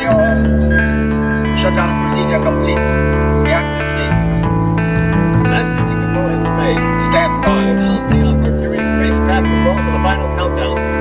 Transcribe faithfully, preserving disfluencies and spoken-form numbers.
all. Shutdown procedure complete. Reactor safe. Last control has been made. Stand by. Now stay on Mercury spacecraft to roll for the final countdown.